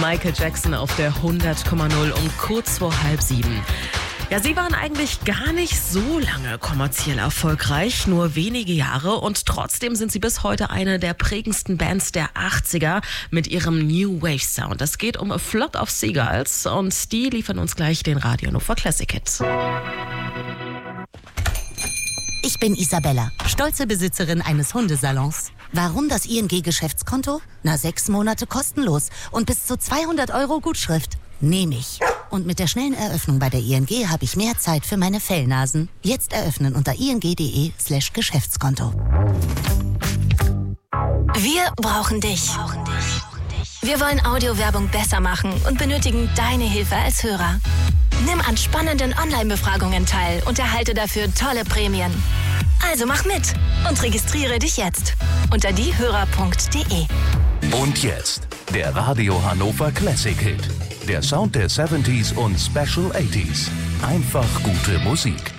Michael Jackson auf der 100,0 um kurz vor 6:30. Ja, sie waren eigentlich gar nicht so lange kommerziell erfolgreich, nur wenige Jahre, und trotzdem sind sie bis heute eine der prägendsten Bands der 80er mit ihrem New Wave Sound. Es geht um A Flock of Seagulls und die liefern uns gleich den Radio Hannover Classic Hit. Ich bin Isabella, stolze Besitzerin eines Hundesalons. Warum das ING-Geschäftskonto? 6 Monate kostenlos und bis zu 200 € Gutschrift. Nehme ich. Und mit der schnellen Eröffnung bei der ING habe ich mehr Zeit für meine Fellnasen. Jetzt eröffnen unter ing.de/Geschäftskonto. Wir brauchen dich. Wir wollen Audiowerbung besser machen und benötigen deine Hilfe als Hörer. Nimm an spannenden Online-Befragungen teil und erhalte dafür tolle Prämien. Also mach mit und registriere dich jetzt unter diehörer.de. Und jetzt der Radio Hannover Classic Hit. Der Sound der 70s und Special 80s. Einfach gute Musik.